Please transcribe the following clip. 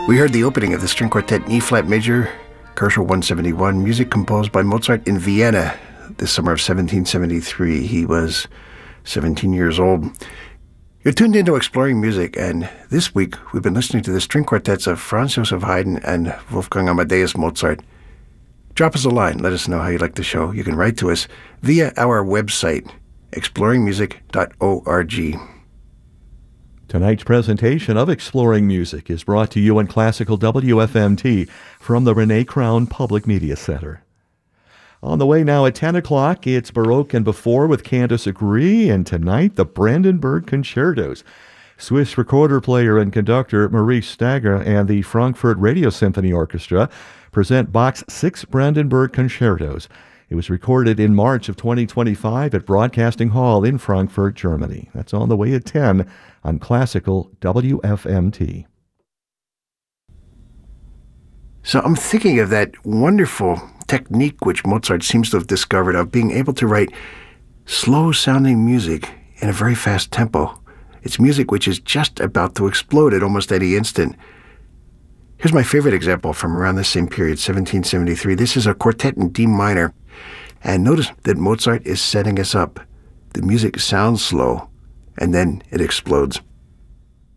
We heard the opening of the string quartet in E-flat major, Koercher 171, music composed by Mozart in Vienna this summer of 1773. He was 17 years old. You're tuned into Exploring Music, and this week we've been listening to the string quartets of Franz Joseph Haydn and Wolfgang Amadeus Mozart. Drop us a line. Let us know how you like the show. You can write to us via our website, exploringmusic.org. Tonight's presentation of Exploring Music is brought to you on Classical WFMT from the Renee Crown Public Media Center. On the way now at 10 o'clock, it's Baroque and Before with Candace Agree, and tonight, the Brandenburg Concertos. Swiss recorder player and conductor Maurice Stager and the Frankfurt Radio Symphony Orchestra present Bach's 6 Brandenburg Concertos. It was recorded in March of 2025 at Broadcasting Hall in Frankfurt, Germany. That's on the way at 10 on Classical WFMT. So I'm thinking of that wonderful technique which Mozart seems to have discovered of being able to write slow-sounding music in a very fast tempo. It's music which is just about to explode at almost any instant. Here's my favorite example from around the same period, 1773. This is a quartet in D minor. And notice that Mozart is setting us up. The music sounds slow, and then it explodes.